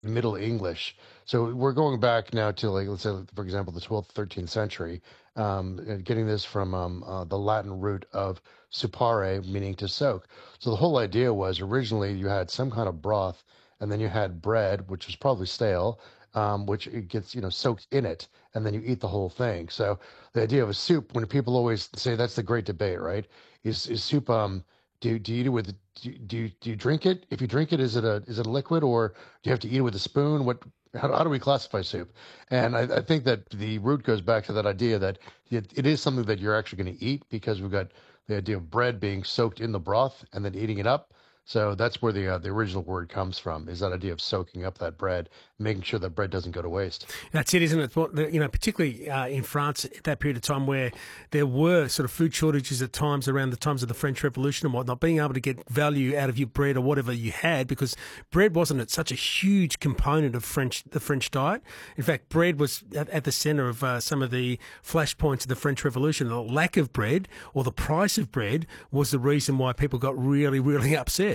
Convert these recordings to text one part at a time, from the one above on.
Middle English. So we're going back now to, like, let's say, for example, the 12th, 13th century, and getting this from the Latin root of supare, meaning to soak. So the whole idea was originally you had some kind of broth, and then you had bread, which was probably stale, which it gets, soaked in it, and then you eat the whole thing. So the idea of a soup, when people always say that's the great debate, right? Is soup do you eat it with do you drink it? If you drink it, is it a liquid, or do you have to eat it with a spoon? How do we classify soup? And I think that the root goes back to that idea that it is something that you're actually going to eat, because we've got the idea of bread being soaked in the broth and then eating it up. So that's where the original word comes from, is that idea of soaking up that bread, making sure that bread doesn't go to waste. That's it, isn't it? Particularly in France at that period of time where there were sort of food shortages at times around the times of the French Revolution and whatnot, being able to get value out of your bread or whatever you had, because bread wasn't such a huge component of the French diet. In fact, bread was at the centre of some of the flashpoints of the French Revolution. The lack of bread or the price of bread was the reason why people got really, really upset.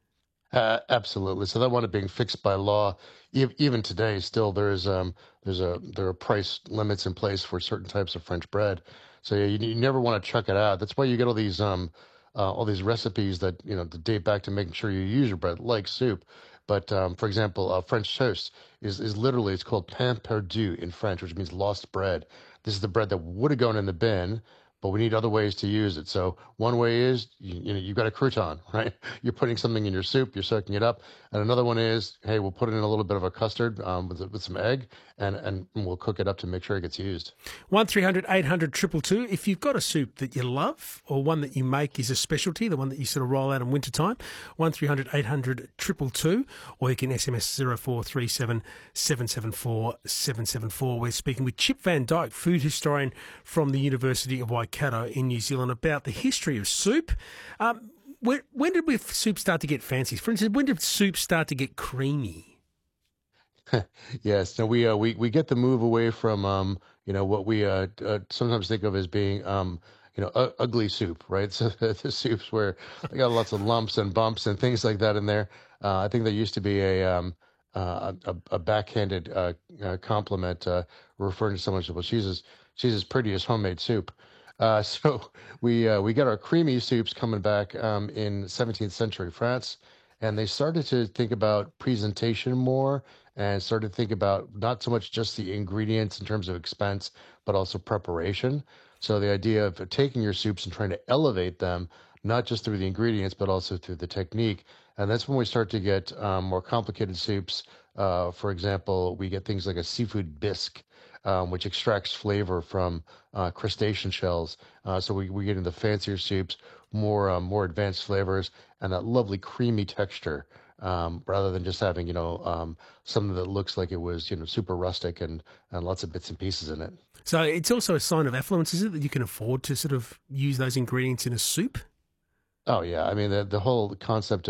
Absolutely. So that one being fixed by law, even today, still there are price limits in place for certain types of French bread. So yeah, you never want to chuck it out. That's why you get all these recipes that that date back to making sure you use your bread like soup. But for example, French toast is literally, it's called pain perdu in French, which means lost bread. This is the bread that would have gone in the bin, but we need other ways to use it. So one way is you've got a crouton, right? You're putting something in your soup, you're soaking it up, and another one is, hey, we'll put it in a little bit of a custard with some egg, and we'll cook it up to make sure it gets used. 1300 800 222. If you've got a soup that you love or one that you make is a specialty, the one that you sort of roll out in winter time, 1300 800 222, or you can SMS 0437 774 774. We're speaking with Chip Van Dyke, food historian from the University of Waikato in New Zealand, about the history of soup. When did soup start to get fancy? For instance, when did soup start to get creamy? Yes, no, we get the move away from what we sometimes think of as being ugly soup, right? So the soups where they got lots of lumps and bumps and things like that in there. I think there used to be a backhanded compliment referring to someone, well, she's as pretty as homemade soup. So we got our creamy soups coming back in 17th century France, and they started to think about presentation more, and started to think about not so much just the ingredients in terms of expense, but also preparation. So the idea of taking your soups and trying to elevate them, not just through the ingredients, but also through the technique. And that's when we start to get more complicated soups. For example, we get things like a seafood bisque, which extracts flavor from crustacean shells. So we get into fancier soups, more advanced flavors, and that lovely creamy texture, rather than just having something that looks like it was super rustic and lots of bits and pieces in it. So it's also a sign of affluence, is it, that you can afford to sort of use those ingredients in a soup? Oh yeah, I mean the whole concept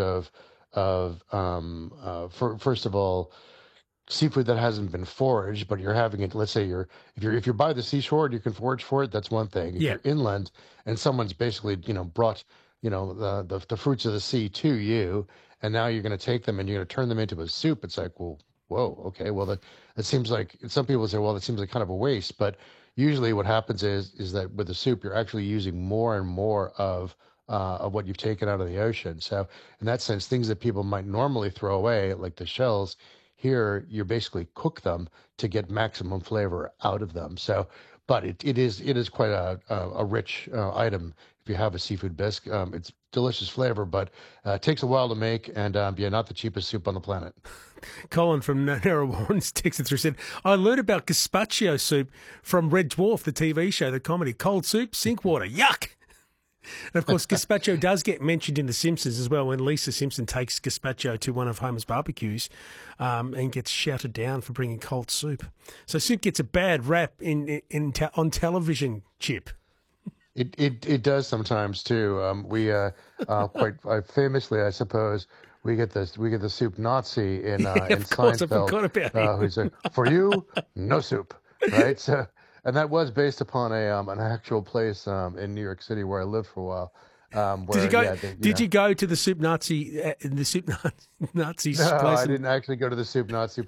of first of all, seafood that hasn't been foraged, but you're having it. Let's say if you're by the seashore and you can forage for it, that's one thing. If Yeah. you're inland and someone's basically brought the fruits of the sea to you, and now you're going to take them and you're going to turn them into a soup, it's like, well, whoa, okay, well that it seems like, some people say, well, that seems like kind of a waste, but usually what happens is that with the soup you're actually using more and more of what you've taken out of the ocean. So in that sense, things that people might normally throw away, like the shells, here you basically cook them to get maximum flavor out of them. So, but it is quite a rich item. If you have a seafood bisque, it's delicious flavor, but it takes a while to make, and yeah, not the cheapest soup on the planet. Colin from Narrawarrens texted through, said, I learned about gazpacho soup from Red Dwarf, the TV show, the comedy. Cold soup, sink water, yuck! And of course, gazpacho does get mentioned in The Simpsons as well, when Lisa Simpson takes gazpacho to one of Homer's barbecues, and gets shouted down for bringing cold soup. So soup gets a bad rap on television, Chip. It does sometimes too. We quite famously, I suppose, we get the soup Nazi in Yeah, in of course, I Seinfeld, forgot about him. who's like, for you, no soup, right? So, and that was based upon an actual place in New York City where I lived for a while. Did you where go? yeah, Did you go to the soup Nazi? The soup Nazis No, place? I didn't actually go to the soup Nazi